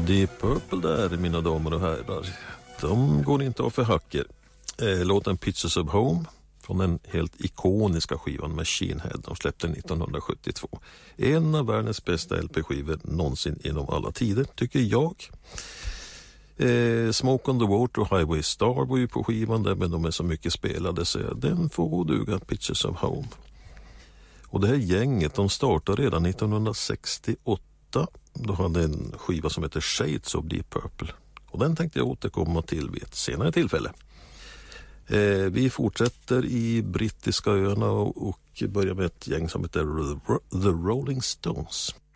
Deep Purple där, mina damer och herrar. De går inte av för hacker. Låten Pictures of Home från den helt ikoniska skivan Machine Head. De släppte 1972. En av världens bästa LP-skivor någonsin inom alla tider, tycker jag. Smoke on the Water och Highway Star var ju på skivan där, men de är så mycket spelade så den får duga, Pictures of Home. Och det här gänget, de startade redan 1968. Då hade en skiva som heter Shades of Deep Purple. Och den tänkte jag återkomma till vid ett senare tillfälle. Vi fortsätter i brittiska öarna och börjar med ett gäng som heter The Rolling Stones.